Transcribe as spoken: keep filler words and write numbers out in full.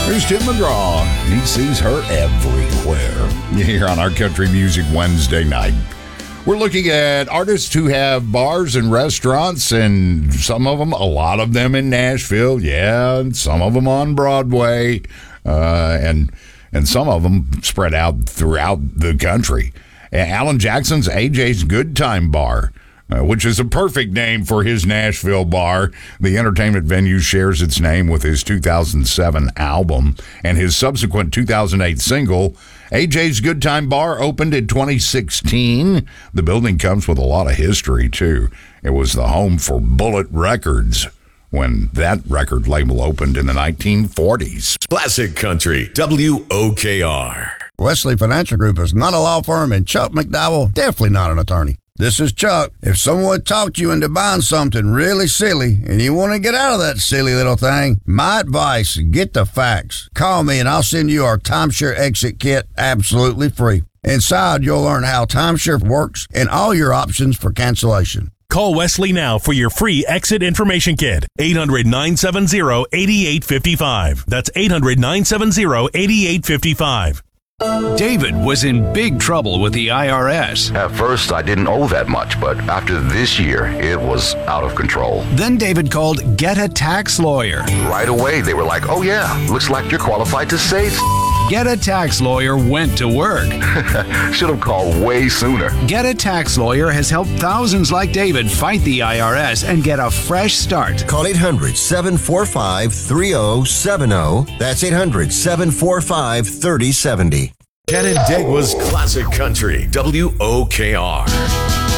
There's Tim McGraw. He sees her everywhere here on our Country Music Wednesday night. We're looking at artists who have bars and restaurants, and some of them, a lot of them in Nashville, yeah, and some of them on Broadway, uh, and and some of them spread out throughout the country. Alan Jackson's A J's Good Time Bar, uh, which is a perfect name for his Nashville bar. The entertainment venue shares its name with his two thousand seven album and his subsequent two thousand eight single. A J's Good Time Bar opened in twenty sixteen. The building comes with a lot of history, too. It was the home for Bullet Records when that record label opened in the nineteen forties. Classic Country, W O K R. Wesley Financial Group is not a law firm, and Chuck McDowell, definitely not an attorney. This is Chuck. If someone talked you into buying something really silly and you want to get out of that silly little thing, my advice, get the facts. Call me and I'll send you our timeshare exit kit absolutely free. Inside, you'll learn how timeshare works and all your options for cancellation. Call Wesley now for your free exit information kit. eight hundred, nine seven zero, eight eight five five. That's eight hundred, nine seven zero, eight eight five five. David was in big trouble with the I R S. At first, I didn't owe that much, but after this year, it was out of control. Then David called Get a Tax Lawyer. Right away, they were like, oh yeah, looks like you're qualified to save. Get a Tax Lawyer went to work. Should have called way sooner. Get a Tax Lawyer has helped thousands like David fight the I R S and get a fresh start. Call eight hundred, seven four five, three oh seven oh. That's eight hundred, seven four five, three oh seven oh. Canandaigua's Classic Country, W O K R.